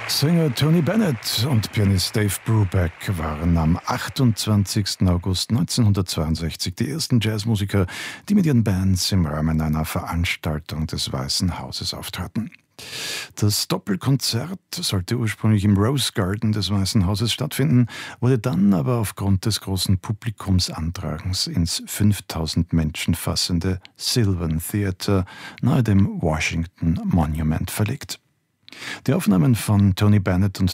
Sänger Tony Bennett und Pianist Dave Brubeck waren am 28. August 1962 die ersten Jazzmusiker, die mit ihren Bands im Rahmen einer Veranstaltung des Weißen Hauses auftraten. Das Doppelkonzert sollte ursprünglich im Rose Garden des Weißen Hauses stattfinden, wurde dann aber aufgrund des großen Publikumsantragens ins 5000 Menschen fassende Sylvan Theater nahe dem Washington Monument verlegt. Die Aufnahmen von Tony Bennett und